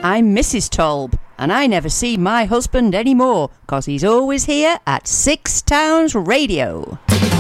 I'm Mrs. Tolb, and I never see my husband anymore, 'cause he's always here at Six Towns Radio.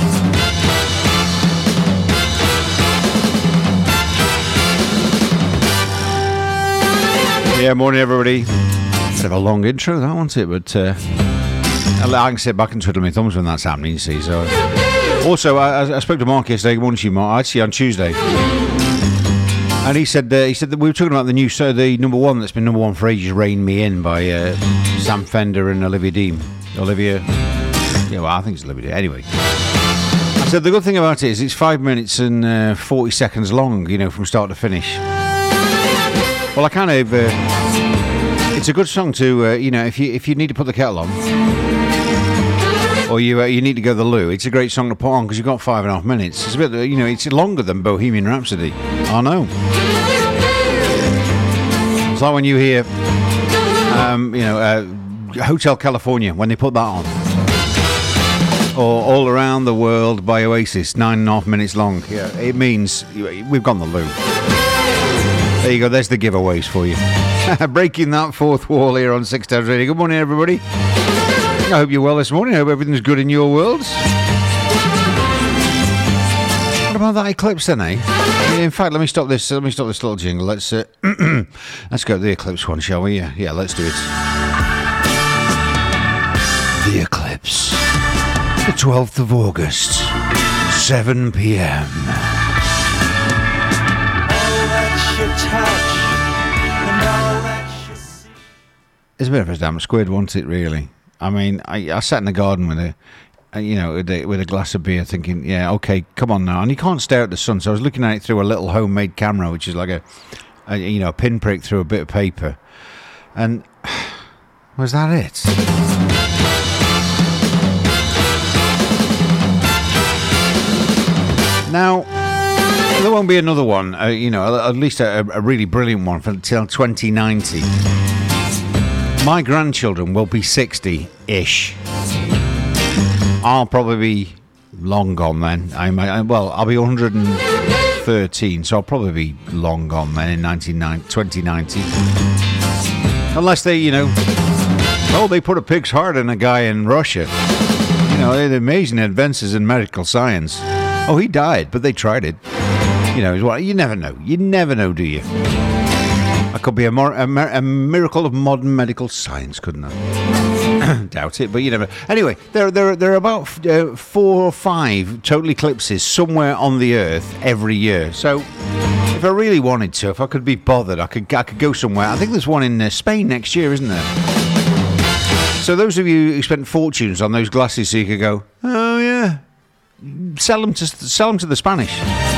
Yeah, morning everybody. Bit of a long intro, that wasn't it? But I can sit back and twiddle my thumbs when that's happening, you see. So, also, I spoke to Mark yesterday. Good morning to you, Mark. I'd see you on Tuesday. And he said that we were talking about the number one that's been number one for ages, Rain Me In by Sam Fender and Olivia Dean. Yeah, well, I think it's Olivia Dean. Anyway. I said the good thing about it is it's 5 minutes and 40 seconds long, from start to finish. Well, I kind of... it's a good song to, if you need to put the kettle on, or you need to go to the loo, it's a great song to put on because you've got 5.5 minutes. It's a bit, it's longer than Bohemian Rhapsody. I know. It's like when you hear, Hotel California, when they put that on. Or All Around the World by Oasis, 9.5 minutes long. Yeah, it means we've gone the loo. There you go, there's the giveaways for you. Breaking that fourth wall here on Six Towns Radio. Good morning, everybody. I hope you're well this morning. I hope everything's good in your worlds. What about that eclipse then, eh? In fact, let me stop this little jingle. Let's go to the eclipse one, shall we? Yeah, let's do it. The eclipse. The 12th of August, 7 p.m. It's a bit of a damn squid, wasn't it, really? I mean, I sat in the garden with a glass of beer thinking, yeah, okay, come on now. And you can't stare at the sun, so I was looking at it through a little homemade camera, which is like a pinprick through a bit of paper. And was that it? Now, there won't be another one, at least a really brilliant one until 2090. My grandchildren will be 60-ish. I'll probably be long gone then. I'll be 113, so I'll probably be long gone then in 2090. Unless they, they put a pig's heart in a guy in Russia. They're amazing advances in medical science. Oh, he died, but they tried it. You never know. You never know, do you? That could be a miracle of modern medical science, couldn't it? Doubt it, but you never. Anyway, there are about 4 or 5 total eclipses somewhere on the Earth every year. So, if I really wanted to, if I could be bothered, I could go somewhere. I think there's one in Spain next year, isn't there? So those of you who spent fortunes on those glasses, so you could go, oh yeah, sell them to the Spanish.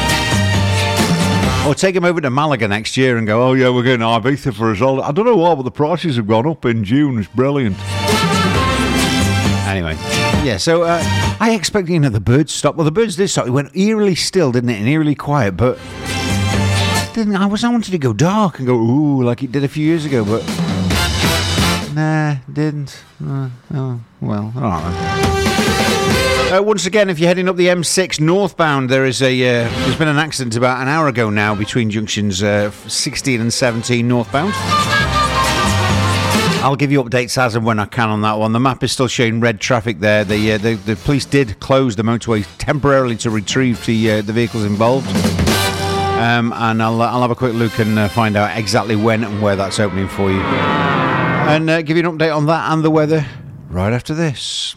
Or take them over to Malaga next year and go, oh yeah, we're going to Ibiza for us all. I don't know why, but the prices have gone up in June. It's brilliant. Anyway, yeah, so I expect, the birds to stop. Well, the birds did stop. It went eerily still, didn't it? And eerily quiet, but I wanted to go dark and go, ooh, like it did a few years ago, but nah, didn't. Oh, well, all right then. Once again, if you're heading up the M6 northbound, there's been an accident about an hour ago now between junctions 16 and 17 northbound. I'll give you updates as and when I can on that one. The map is still showing red traffic there. The police did close the motorway temporarily to retrieve the vehicles involved. And I'll have a quick look and find out exactly when and where that's opening for you. And give you an update on that and the weather right after this.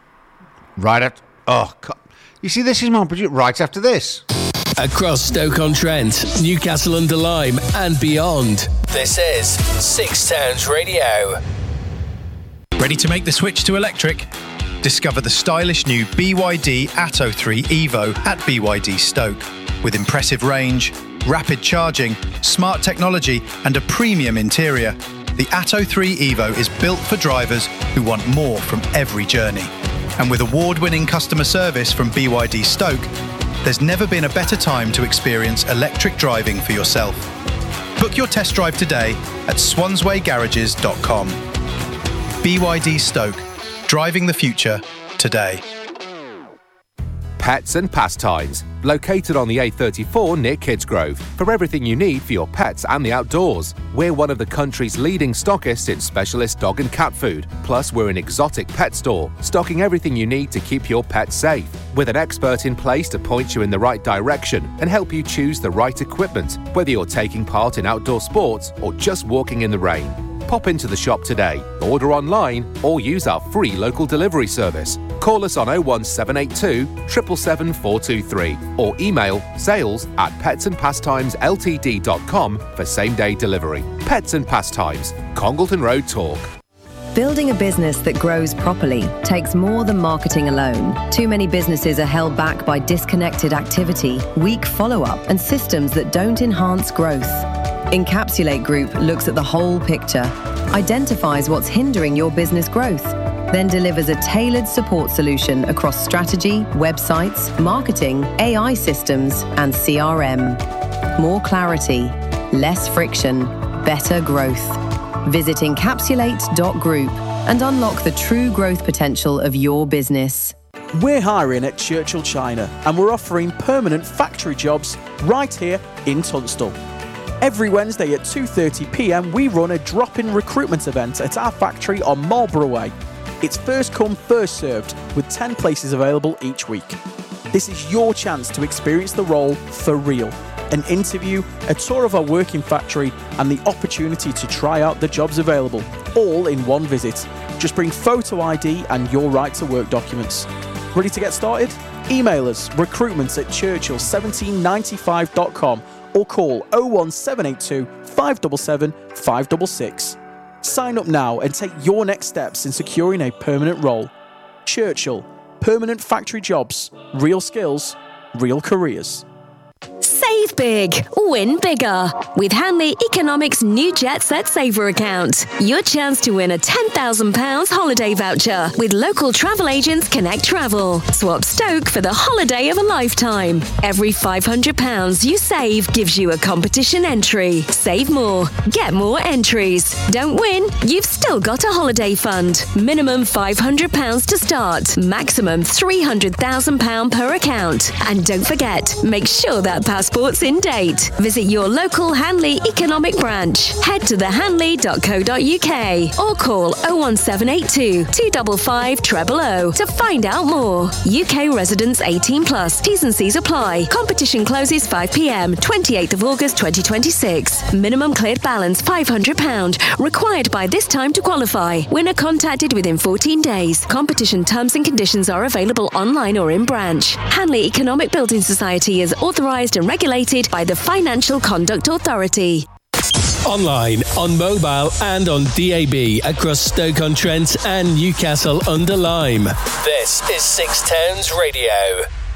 You see, this is my project right after this. Across Stoke-on-Trent, Newcastle-under-Lyme and beyond, this is Six Towns Radio. Ready to make the switch to electric? Discover the stylish new BYD Atto 3 Evo at BYD Stoke. With impressive range, rapid charging, smart technology and a premium interior, the Atto 3 Evo is built for drivers who want more from every journey. And with award-winning customer service from BYD Stoke, there's never been a better time to experience electric driving for yourself. Book your test drive today at swanswaygarages.com. BYD Stoke, driving the future today. Pets and Pastimes, located on the A34 near Kidsgrove, for everything you need for your pets and the outdoors. We're one of the country's leading stockists in specialist dog and cat food. Plus, we're an exotic pet store, stocking everything you need to keep your pets safe, with an expert in place to point you in the right direction and help you choose the right equipment, whether you're taking part in outdoor sports or just walking in the rain. Pop into the shop today, order online, or use our free local delivery service. Call us on 01782 777 423 or email sales@petsandpastimesLTD.com for same-day delivery. Pets and Pastimes, Congleton Road Talk. Building a business that grows properly takes more than marketing alone. Too many businesses are held back by disconnected activity, weak follow-up, and systems that don't enhance growth. Encapsulate Group looks at the whole picture, identifies what's hindering your business growth, then delivers a tailored support solution across strategy, websites, marketing, AI systems, and CRM. More clarity, less friction, better growth. Visit encapsulate.group and unlock the true growth potential of your business. We're hiring at Churchill China and we're offering permanent factory jobs right here in Tunstall. Every Wednesday at 2:30 p.m. we run a drop-in recruitment event at our factory on Marlborough Way. It's first come, first served, with 10 places available each week. This is your chance to experience the role for real. An interview, a tour of our working factory, and the opportunity to try out the jobs available, all in one visit. Just bring photo ID and your right to work documents. Ready to get started? Email us recruitments@churchill1795.com or call 01782 577 566. Sign up now and take your next steps in securing a permanent role. Churchill, permanent factory jobs, real skills, real careers. Save big, win bigger. With Hanley Economics' new Jet Set Saver account. Your chance to win a £10,000 holiday voucher with local travel agents Connect Travel. Swap Stoke for the holiday of a lifetime. Every £500 you save gives you a competition entry. Save more, get more entries. Don't win? You've still got a holiday fund. Minimum £500 to start. Maximum £300,000 per account. And don't forget, make sure that passport's in date. Visit your local Hanley Economic branch. Head to thehanley.co.uk or call 01782 255 000 to find out more. UK residents 18 plus. T's and C's apply. Competition closes 5 p.m. 28th of August 2026. Minimum cleared balance £500. Required by this time to qualify. Winner contacted within 14 days. Competition terms and conditions are available online or in branch. Hanley Economic Building Society is authorised and regulated by the Financial Conduct Authority. Online, on mobile and on DAB across Stoke-on-Trent and Newcastle-under-Lyme. This is Six Towns Radio.